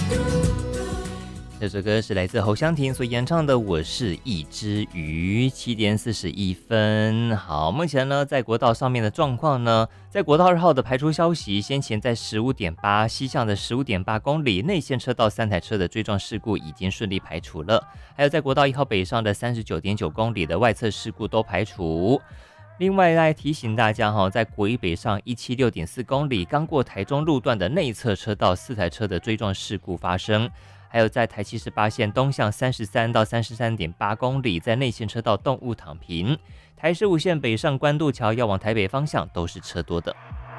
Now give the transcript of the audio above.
这首歌是来自侯湘婷所演唱的《我是一只鱼》，7:41。好，目前呢，在国道上面的状况呢，在国道2号的排除消息，先前在15.8西向的15.8公里内线车道3台车的追撞事故已经顺利排除了，还有在国道1号北上的39.9公里的外侧事故都排除。另外来提醒大家在国一北上176.4公里刚过台中路段的内侧车道4台车的追撞事故发生，还有在台78线东向33到33.8公里在内线车道动物躺平，台15线北上关渡桥要往台北方向都是车多的。